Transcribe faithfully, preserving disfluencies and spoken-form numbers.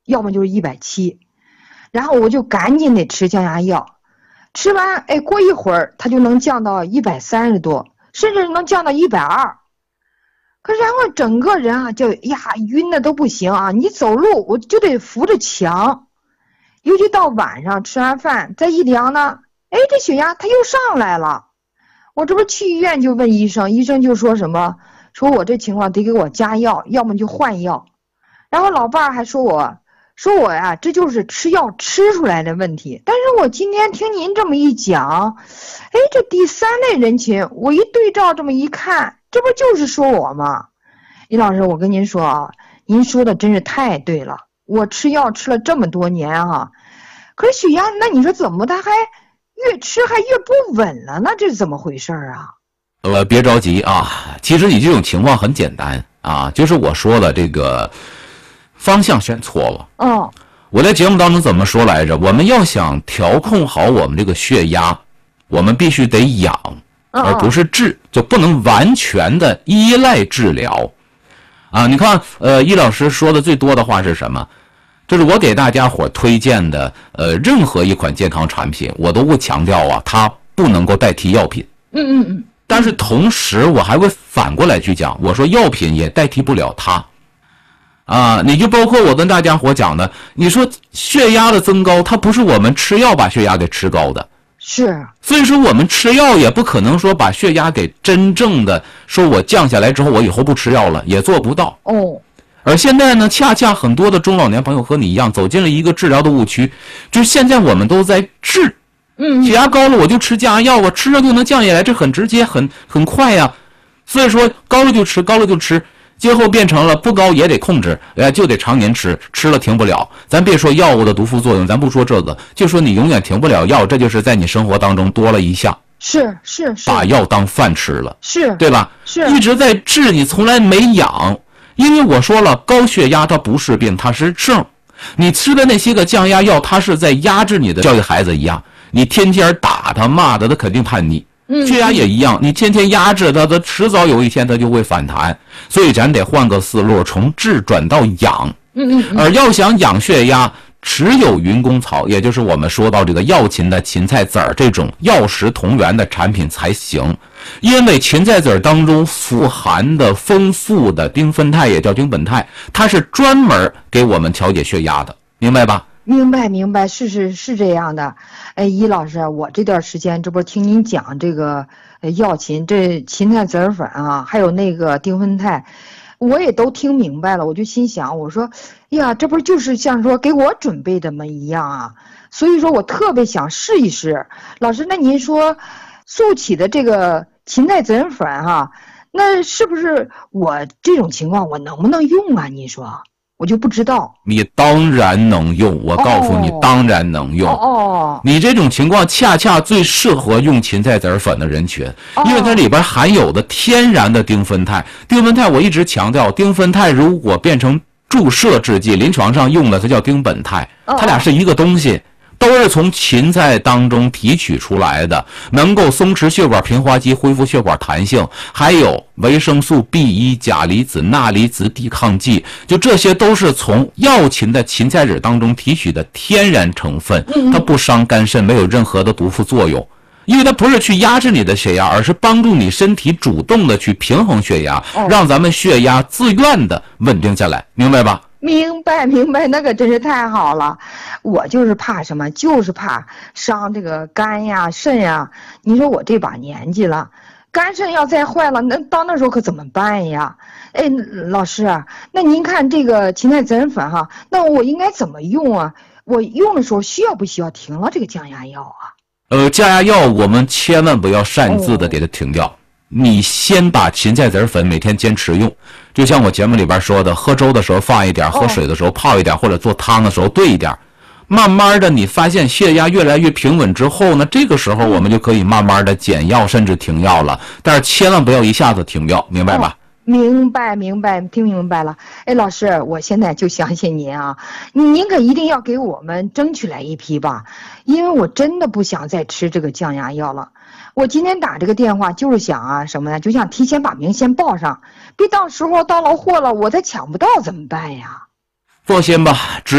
要么就是一百七，然后我就赶紧得吃降压药，吃完，哎，过一会儿它就能降到一百三十多，甚至能降到一百二。可是然后整个人啊，就呀晕的都不行啊！你走路我就得扶着墙，尤其到晚上吃完饭再一量呢，哎，这血压它又上来了。我这不去医院就问医生，医生就说什么，说我这情况得给我加药，要么就换药。然后老伴儿还说我，说我呀，这就是吃药吃出来的问题。但是我今天听您这么一讲，哎，这第三类人群，我一对照这么一看，这不就是说我吗？李老师，我跟您说啊，您说的真是太对了。我吃药吃了这么多年哈、啊，可是血压，那你说怎么它还越吃还越不稳了呢？这是怎么回事啊？ 呃，别着急啊，其实你这种情况很简单啊，就是我说的这个方向先错了。 嗯， 我在节目当中怎么说来着？我们要想调控好我们这个血压，我们必须得养，而不是治，就不能完全的依赖治疗。啊，你看，呃，易老师说的最多的话是什么？就是我给大家伙推荐的，呃，任何一款健康产品，我都会强调啊，它不能够代替药品。 嗯嗯嗯。 但是同时，我还会反过来去讲，我说药品也代替不了它。啊，你就包括我跟大家伙讲的，你说血压的增高，它不是我们吃药把血压给吃高的。 是， 所以说我们吃药也不可能说把血压给真正的说我降下来之后我以后不吃药了，也做不到。 哦， 而现在呢，恰恰很多的中老年朋友和你一样走进了一个治疗的误区，就是现在我们都在治， 嗯， 血压高了我就吃降压药，我吃了就能降下来，这很直接，很很快呀。所以说高了就吃，高了就吃。最后变成了不高也得控制，哎，就得常年吃，吃了停不了。咱别说药物的毒副作用，咱不说这个，就说你永远停不了药，这就是在你生活当中多了一项， 是是是， 把药当饭吃了， 是， 对吧？ 是， 一直在治，你从来没养。因为我说了，高血压它不是病，它是症。你吃的那些个降压药，它是在压制你的，教育孩子一样，你天天打他骂他，他肯定叛逆。血压也一样，你天天压制它，它迟早有一天它就会反弹。所以咱得换个思路，从治转到养。 嗯嗯。 而要想养血压，只有云公草，也就是我们说到这个药芹的芹菜籽儿这种药食同源的产品才行。因为芹菜籽儿当中富含的丰富的丁酚肽，也叫丁苯肽，它是专门给我们调节血压的，明白吧？ 明白明白，是是是这样的。哎，易老师，我这段时间这不听您讲这个呃药芹，这芹菜籽粉啊，还有那个丁酚肽，我也都听明白了。我就心想，我说，哎呀，这不就是像说给我准备的吗一样啊？所以说我特别想试一试。老师，那您说速起的这个芹菜籽粉哈，那是不是我这种情况我能不能用啊？你说？我就不知道， 你当然能用，我告诉你，当然能用。 哦， 你这种情况恰恰最适合用芹菜籽粉的人群，因为它里边含有的天然的丁酚肽。丁酚肽我一直强调，丁酚肽如果变成注射制剂，临床上用的它叫丁苯肽，它俩是一个东西。都是从芹菜当中提取出来的，能够松弛血管平滑肌，恢复血管弹性，还有维生素 B 一、钾离子、钠离子抵抗剂，就这些都是从药芹的芹菜籽当中提取的天然成分，它不伤肝肾，没有任何的毒副作用。因为它不是去压制你的血压，而是帮助你身体主动的去平衡血压，让咱们血压自愿的稳定下来，明白吧？ 明白明白，那可真是太好了。我就是怕什么，就是怕伤这个肝呀肾呀。你说我这把年纪了，肝肾要再坏了，那到那时候可怎么办呀？哎，老师啊，那您看这个芹菜籽粉哈，那我应该怎么用啊？我用的时候需要不需要停了这个降压药啊？ 呃，降压药我们千万不要擅自的给它停掉。哦，你先把芹菜籽粉每天坚持用，就像我节目里边说的，喝粥的时候放一点，喝水的时候泡一点，或者做汤的时候兑一点。慢慢的你发现血压越来越平稳之后呢，这个时候我们就可以慢慢的减药甚至停药了，但是千万不要一下子停药，明白吧？ 明白明白，听明白了。哎，老师，我现在就相信您啊，您可一定要给我们争取来一批吧，因为我真的不想再吃这个降压药了。我今天打这个电话就是想啊什么呢，就想提前把名先报上，别到时候到了货了我再抢不到怎么办呀？ 放心吧，只